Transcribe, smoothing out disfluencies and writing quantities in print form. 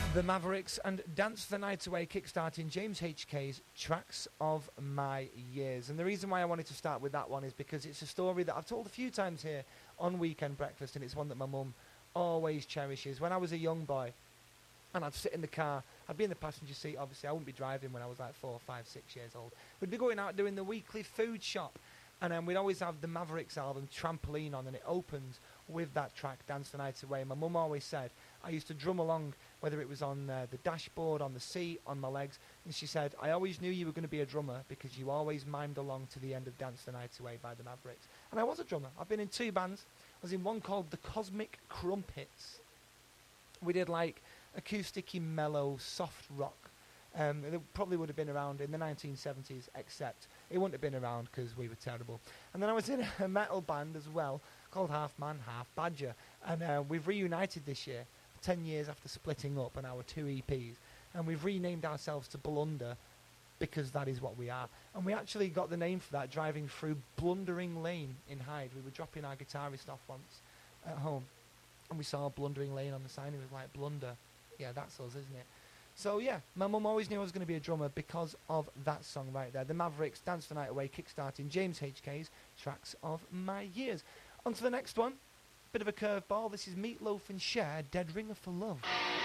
The Mavericks and Dance the Night Away kickstarting James HK's Tracks of My Years. And the reason why I wanted to start with that one is because it's a story that I've told a few times here on Weekend Breakfast, and it's one that my mum always cherishes. When I was a young boy and I'd sit in the car, I'd be in the passenger seat, obviously I wouldn't be driving when I was like 4, 5, 6 years old. We'd be going out doing the weekly food shop, and we'd always have the Mavericks album Trampoline on, and it opens with that track, Dance the Night Away. My mum always said I used to drum along, whether it was on the dashboard, on the seat, on my legs, and she said, I always knew you were going to be a drummer because you always mimed along to the end of Dance the Night Away by the Mavericks. And I was a drummer. I've been in 2 bands. I was in one called the Cosmic Crumpets. We did like acoustic-y, mellow, soft rock. It probably would have been around in the 1970s, except it wouldn't have been around because we were terrible. And then I was in a metal band as well called Half Man, Half Badger. And we've reunited this year, 10 years after splitting up on our 2 EPs. And we've renamed ourselves to Blunder because that is what we are. And we actually got the name for that driving through Blundering Lane in Hyde. We were dropping our guitarist off once at home, and we saw Blundering Lane on the sign. It was like, Blunder. Yeah, that's us, isn't it? So yeah, my mum always knew I was going to be a drummer because of that song right there. The Mavericks, Dance the Night Away, kickstarting James HK's Tracks of My Years. On to the next one. Bit of a curveball. This is Meat Loaf and Cher, Dead Ringer for Love.